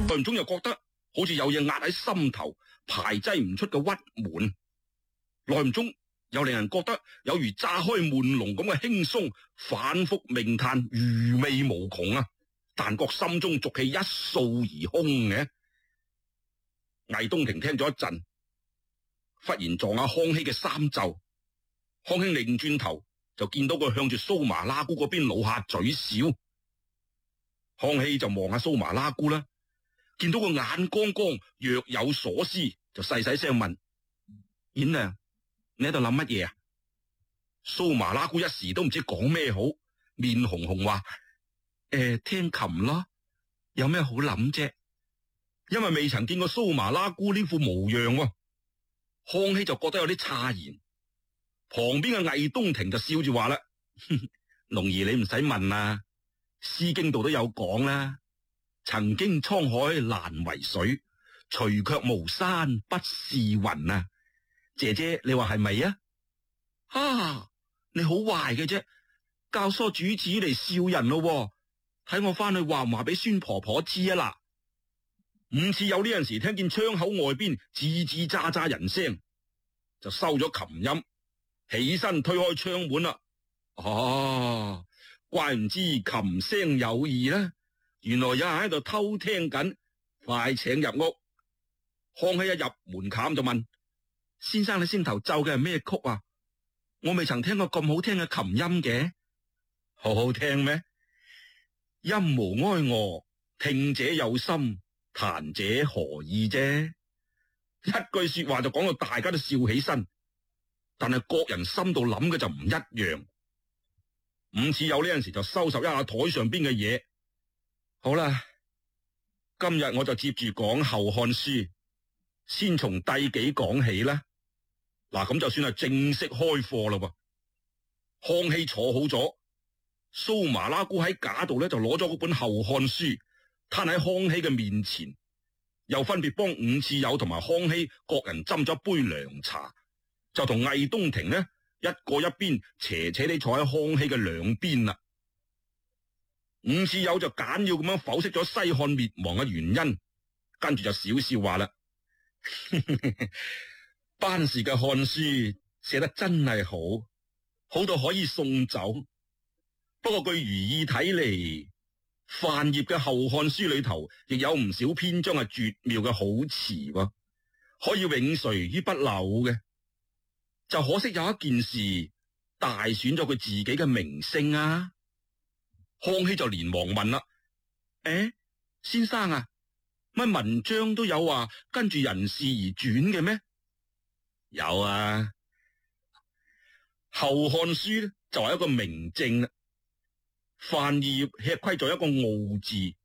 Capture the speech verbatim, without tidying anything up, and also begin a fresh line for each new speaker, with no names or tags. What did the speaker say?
耐唔中又覺得好似有嘢壓喺心頭，排擠唔出嘅鬱悶。耐唔中又令人覺得有如炸開悶籠咁嘅輕鬆，反覆鳴嘆，餘味無窮啊！但覺心中濁氣一掃而空嘅。魏東亭聽咗一陣，忽然撞下康熙嘅衫袖。康熙擰轉頭就見到佢向住蘇麻拉姑嗰邊露下嘴笑。康熙就望下蘇麻拉姑啦，見到個眼光光，若有所思，就細細聲問：琰娘，你喺度諗乜嘢啊？蘇麻拉姑一時都唔知講咩好，面紅紅話：誒、呃，聽琴咯，有咩好諗啫？因為未曾見過蘇麻拉姑呢副模樣，康熙就覺得有啲詫然。旁邊嘅魏東亭就笑住話啦：龍兒你唔使問啦，《詩經》度都有講啦，曾經滄海難為水，除卻巫山不是雲啊！姐姐你話係咪啊？啊，你好壞嘅啫，教唆主子嚟笑人咯，睇我翻去話唔話俾孫婆婆知啊啦！伍次有呢陣時聽見窗口外邊吱吱喳喳人聲，就收咗琴音，起身推開窗門啦。哦、啊，怪唔知琴聲有異啦，原來有人喺度偷聽緊，快請入屋。康熙一入門檻就問：先生你先頭奏嘅係咩曲啊？我未曾聽過咁好聽嘅琴音嘅。好好聽咩？音無哀樂，聽者有心，彈者何意啫？一句說話就講到大家都笑起身，但係各人心度諗嘅就唔一樣。伍次有呢陣時就收拾一下台上邊嘅嘢。好啦，今日我就接住講《後漢書》，先從第幾講起啦。嗱，咁就算係正式開課啦。康熙坐好咗，蘇麻拉姑喺架度咧就攞咗嗰本《後漢書》，攤喺康熙嘅面前，又分別幫伍次友同埋康熙各人斟咗一杯涼茶，就同魏東亭呢一個一邊斜斜地坐喺康熙嘅兩邊啦。伍次友就簡要咁樣剖析咗西漢滅亡嘅原因，跟住就笑笑話啦：班氏嘅漢書寫得真係好，好到可以送走。不過據如意睇嚟，范曄嘅《後漢書》裏頭亦有唔少篇章係絕妙嘅好詞，可以永垂於不朽嘅。就可惜有一件事大損咗佢自己嘅名聲啊！康熙就連忙問啦：誒，先生啊，乜文章都有話跟住人事而轉嘅咩？有啊，《後漢書》咧就係一個明證啦。范曄吃虧咗一個傲字，